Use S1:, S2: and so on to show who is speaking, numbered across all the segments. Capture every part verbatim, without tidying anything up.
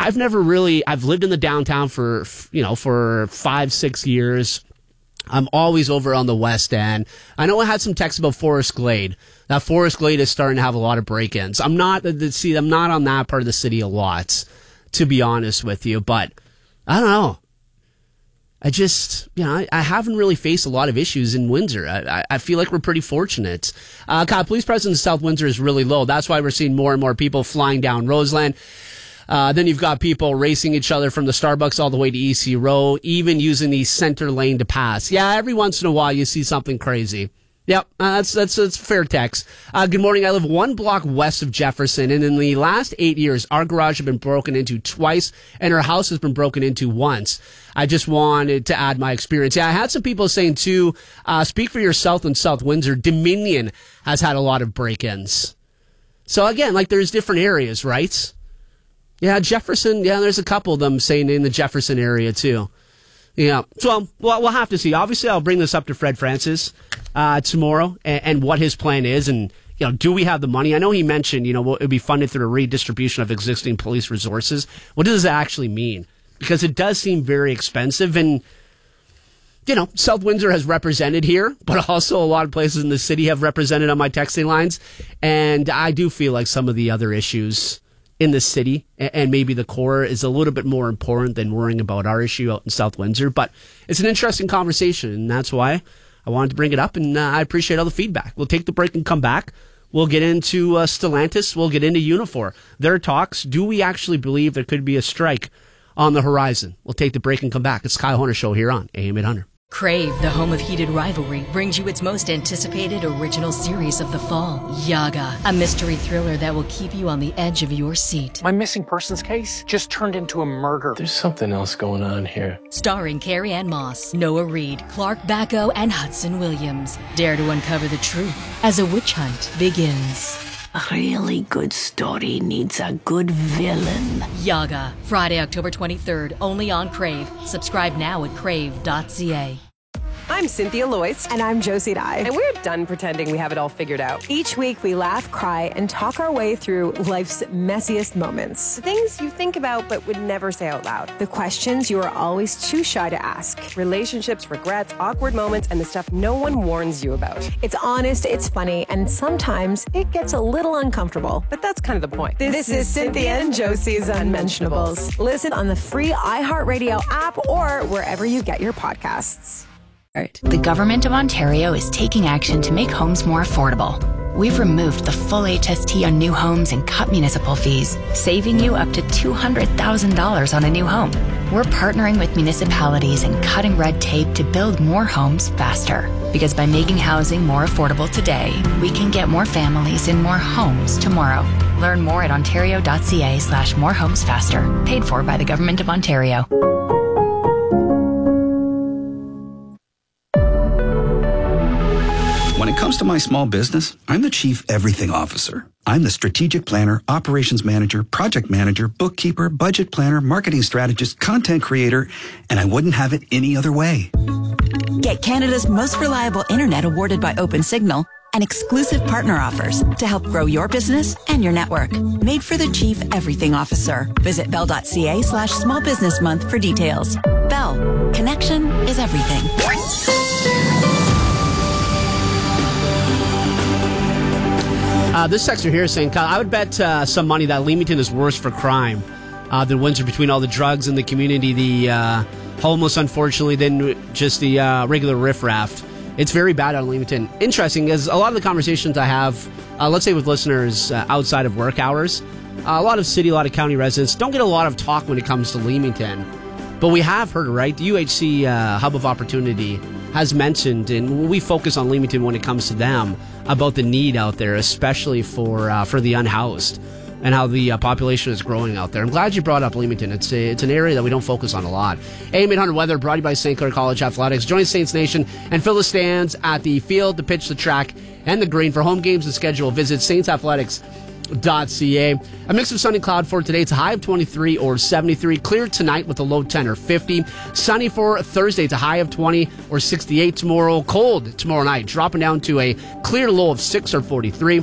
S1: I've never really, I've lived in the downtown for, you know, for five, six years. I'm always over on the West End. I know I had some texts about Forest Glade. That Forest Glade is starting to have a lot of break-ins. I'm not, see, I'm not on that part of the city a lot, to be honest with you, but I don't know. I just, you know, I, I haven't really faced a lot of issues in Windsor. I, I, I feel like we're pretty fortunate. Uh, Kyle, police presence in South Windsor is really low. That's why we're seeing more and more people flying down Roseland. Uh, then you've got people racing each other from the Starbucks all the way to E C Row, even using the center lane to pass. Yeah, every once in a while you see something crazy. Yep, uh, that's, that's, that's fair text. Uh, good morning. I live one block west of Jefferson, and in the last eight years, our garage has been broken into twice, and our house has been broken into once. I just wanted to add my experience. Yeah, I had some people saying, too, uh, speak for yourself in South Windsor. Dominion has had a lot of break-ins. So, again, like, there's different areas, right? Yeah, Jefferson, yeah, there's a couple of them saying in the Jefferson area, too. Yeah, so well, we'll have to see. Obviously, I'll bring this up to Fred Francis uh, tomorrow and, and what his plan is. And, you know, do we have the money? I know he mentioned, you know, well, it would be funded through a redistribution of existing police resources. What does that actually mean? Because it does seem very expensive. And, you know, South Windsor has represented here, but also a lot of places in the city have represented on my texting lines. And I do feel like some of the other issues in the city and maybe the core is a little bit more important than worrying about our issue out in South Windsor. But it's an interesting conversation, and that's why I wanted to bring it up, and uh, I appreciate all the feedback. We'll take the break and come back. We'll get into uh, Stellantis. We'll get into Unifor. Their talks. Do we actually believe there could be a strike on the horizon? We'll take the break and come back. It's Kyle Hunter Show here on A M eight hundred.
S2: Crave, the home of heated rivalry, brings you its most anticipated original series of the fall, Yaga, a mystery thriller that will keep you on the edge of your seat.
S3: My missing persons case just turned into a murder.
S4: There's something else going on here.
S2: Starring Carrie Ann Moss, Noah Reid, Clark Bacco, and Hudson Williams. Dare to uncover the truth as a witch hunt begins.
S5: A really good story needs a good villain.
S2: Yaga, Friday, October twenty-third, only on Crave. Subscribe now at crave dot c a.
S6: I'm Cynthia Loyce.
S7: And I'm Josie Dye.
S6: And we're done pretending we have it all figured out.
S7: Each week we laugh, cry, and talk our way through life's messiest moments.
S6: The things you think about but would never say out loud.
S7: The questions you are always too shy to ask.
S6: Relationships, regrets, awkward moments, and the stuff no one warns you about.
S7: It's honest, it's funny, and sometimes it gets a little uncomfortable.
S6: But that's kind of the point.
S7: This, this is, is Cynthia and Josie's Unmentionables. Listen on the free iHeartRadio app or wherever you get your podcasts.
S8: The Government of Ontario is taking action to make homes more affordable. We've removed the full H S T on new homes and cut municipal fees, saving you up to two hundred thousand dollars on a new home. We're partnering with municipalities and cutting red tape to build more homes faster. Because by making housing more affordable today, we can get more families in more homes tomorrow. Learn more at ontario dot c a slash more homes faster. Paid for by the Government of Ontario.
S9: When it comes to my small business, I'm the Chief Everything Officer. I'm the strategic planner, operations manager, project manager, bookkeeper, budget planner, marketing strategist, content creator, and I wouldn't have it any other way.
S10: Get Canada's most reliable internet awarded by OpenSignal and exclusive partner offers to help grow your business and your network. Made for the Chief Everything Officer. Visit bell dot c a slash small business month for details. Bell. Connection is everything.
S1: Uh, this texter here is saying, Kyle, I would bet uh, some money that Leamington is worse for crime uh, than Windsor between all the drugs in the community, the uh, homeless, unfortunately, than just the uh, regular riffraff. It's very bad on Leamington. Interesting, as a lot of the conversations I have, uh, let's say with listeners uh, outside of work hours, uh, a lot of city, a lot of county residents don't get a lot of talk when it comes to Leamington. But we have heard, right? The U H C uh, Hub of Opportunity has mentioned, and we focus on Leamington when it comes to them, about the need out there, especially for uh, for the unhoused, and how the uh, population is growing out there. I'm glad you brought up Leamington. It's a, it's an area that we don't focus on a lot. A M eight hundred weather brought to you by Saint Clair College Athletics. Join Saints Nation and fill the stands at the field, the pitch, the track, and the green. For home games and schedule, visit saints athletics dot c a. A mix of sun and cloud for today. It's a high of twenty-three or seventy-three. Clear tonight with a low ten or fifty. Sunny for Thursday. It's a high of twenty or sixty-eight tomorrow. Cold tomorrow night, dropping down to a clear low of six or forty-three.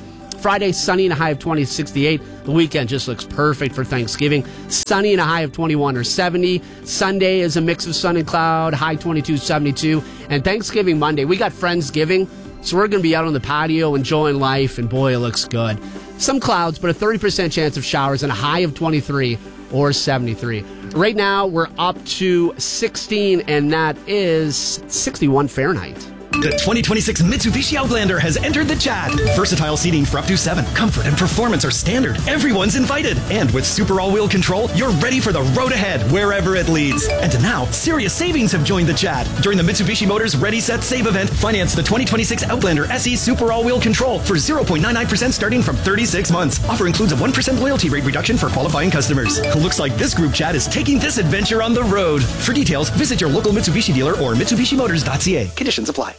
S1: Friday, sunny and a high of twenty, sixty-eight. The weekend just looks perfect for Thanksgiving. Sunny and a high of twenty-one or seventy. Sunday is a mix of sun and cloud, high twenty-two, seventy-two. And Thanksgiving Monday, we got Friendsgiving, so we're going to be out on the patio enjoying life, and boy, it looks good. Some clouds, but a thirty percent chance of showers and a high of twenty-three or seventy-three. Right now, we're up to sixteen, and that is sixty-one Fahrenheit.
S11: The twenty twenty-six Mitsubishi Outlander has entered the chat. Versatile seating for up to seven. Comfort and performance are standard. Everyone's invited. And with super all-wheel control, you're ready for the road ahead, wherever it leads. And now, serious savings have joined the chat. During the Mitsubishi Motors Ready, Set, Save event, finance the twenty twenty-six Outlander S E Super All-Wheel Control for zero point nine nine percent starting from thirty-six months. Offer includes a one percent loyalty rate reduction for qualifying customers. Looks like this group chat is taking this adventure on the road. For details, visit your local Mitsubishi dealer or Mitsubishi Motors dot C A. Conditions apply.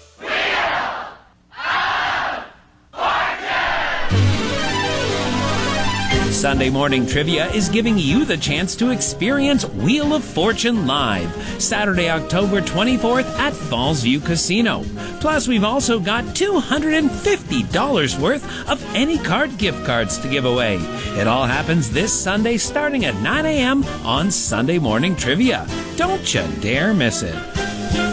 S12: Sunday Morning Trivia is giving you the chance to experience Wheel of Fortune live Saturday, October twenty-fourth at Fallsview Casino. Plus, we've also got two hundred fifty dollars worth of any card gift cards to give away. It all happens this Sunday starting at nine a.m. on Sunday Morning Trivia. Don't you dare miss it.